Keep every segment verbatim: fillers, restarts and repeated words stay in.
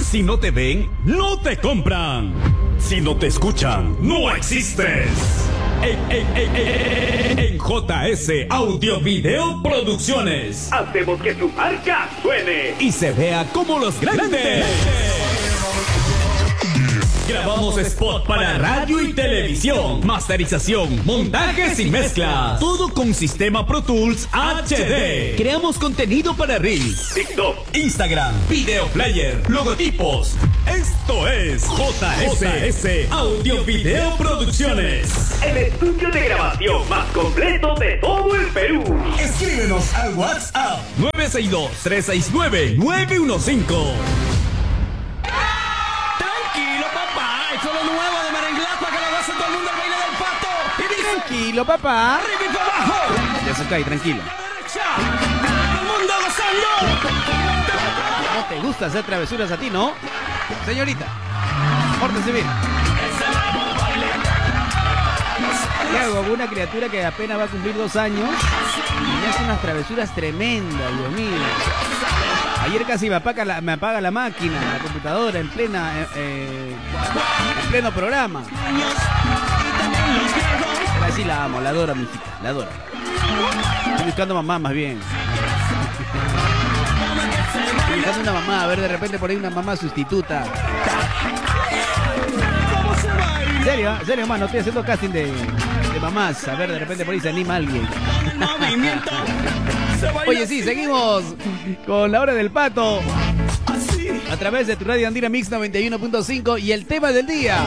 Si no te ven, no te compran. Si no te escuchan, no existes. En, en, en, en, en J S Audio Video Producciones hacemos que tu marca suene y se vea como los grandes. Grabamos spot para radio y televisión, masterización, montajes y mezclas, todo con sistema Pro Tools H D. Creamos contenido para Reels, TikTok, Instagram, Video Player, logotipos. Esto es J S Audio Video Producciones, el estudio de grabación más completo de todo el Perú. Escríbenos al WhatsApp nueve seis dos, tres seis nueve, nueve uno cinco. Tranquilo, papá. Arriba y para abajo. Ya se cae, tranquilo. El mundo gozando. No te gusta hacer travesuras a ti, ¿no? Señorita, pórtese bien. ¿Qué hago con una criatura que apenas va a cumplir dos años y me hace unas travesuras tremendas, Dios mío? Ayer casi me apaga la, me apaga la máquina, la computadora en plena, eh, eh, en pleno programa. Pero así la amo, la adoro, mi hijita, la adoro. Estoy buscando mamá más bien. Estoy buscando una mamá, a ver de repente por ahí una mamá sustituta. En serio, en serio, mano, estoy haciendo casting de, de mamás. A ver, de repente por ahí se anima alguien. Oye, sí, seguimos con la hora del pato a través de tu radio Andina Mix noventa y uno punto cinco y el tema del día.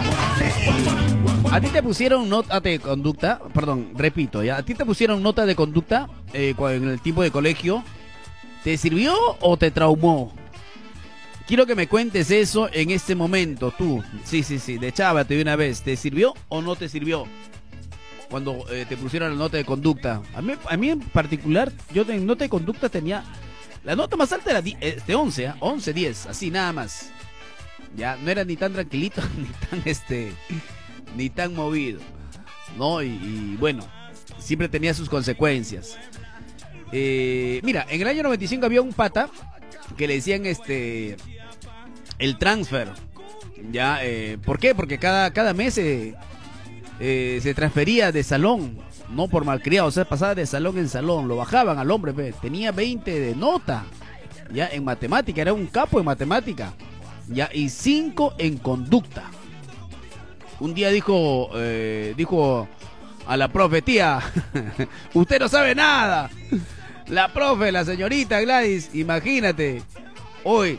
¿A ti te pusieron nota de conducta? Perdón, repito, ¿ya? ¿A ti te pusieron nota de conducta eh, en el tipo de colegio? ¿Te sirvió o te traumó? Quiero que me cuentes eso en este momento, tú. Sí, sí, sí, de chávate de una vez. ¿Te sirvió o no te sirvió? Cuando eh, te pusieron la nota de conducta. A mí, a mí en particular, yo en nota de conducta tenía... La nota más alta era de once, ¿eh? once, diez, así nada más. Ya, no era ni tan tranquilito, ni tan este... ni tan movido, ¿no? Y, y bueno, siempre tenía sus consecuencias. Eh, mira, en el año noventa y cinco había un pata que le decían este... el transfer. Ya, eh, ¿por qué? Porque cada, cada mes... Eh, Eh, se transfería de salón, no por malcriado, o sea, pasaba de salón en salón, lo bajaban al hombre, ve. Tenía veinte de nota, ya en matemática, era un capo en matemática, ya, y cinco en conducta. Un día dijo, eh, dijo a la profe, tía, usted no sabe nada. La profe, la señorita Gladys, imagínate, hoy,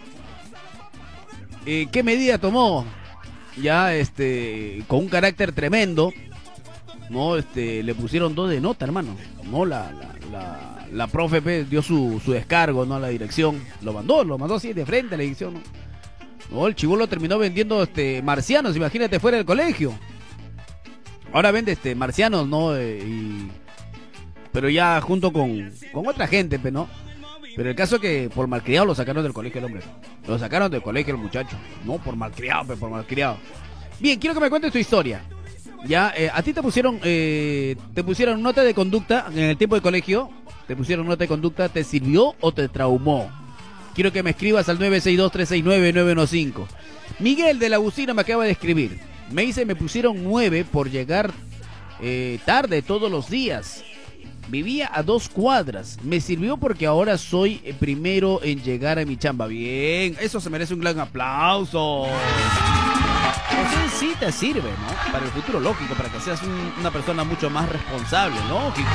eh, ¿qué medida tomó? Ya, este, con un carácter tremendo, no, este, le pusieron dos de nota, hermano, no, la, la, la, la profe pues, dio su, su descargo, no, a la dirección, lo mandó, lo mandó así de frente a la dirección, no, no el chibolo terminó vendiendo, este, marcianos, imagínate, fuera del colegio, ahora vende, este, marcianos, no, eh, y, pero ya junto con, con otra gente, pues, no. Pero el caso es que por malcriado lo sacaron del colegio el hombre. Lo sacaron del colegio el muchacho. No por malcriado, pero por malcriado. Bien, quiero que me cuentes tu historia. Ya, eh, a ti te pusieron eh, te pusieron nota de conducta en el tiempo de colegio. Te pusieron nota de conducta, ¿te sirvió o te traumó? Quiero que me escribas al nueve seis dos, tres seis nueve, nueve uno cinco. Miguel de la Bocina me acaba de escribir. Me dice, me pusieron nueve por llegar eh, tarde todos los días. Vivía a dos cuadras. Me sirvió porque ahora soy el primero en llegar a mi chamba. Bien, eso se merece un gran aplauso. O sea, sí te sirve, ¿no? Para el futuro, lógico, para que seas un, una persona mucho más responsable, lógico.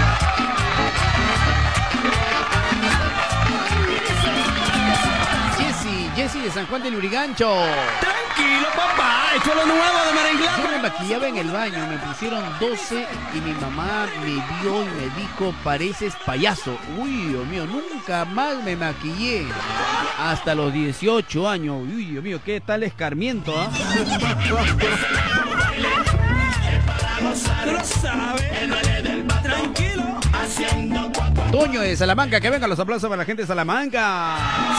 Jessy, Jessy de San Juan del Lurigancho. Tranquilo, papá, esto es lo nuevo de Merenglado. Yo me maquillaba en el baño, me pusieron doce y mi mamá me vio y me dijo, pareces payaso. Uy, Dios mío, nunca más me maquillé. Hasta los dieciocho años. Uy, Dios mío, qué tal escarmiento, ¿ah? Tranquilo. Toño de Salamanca, que vengan los aplausos para la gente de Salamanca.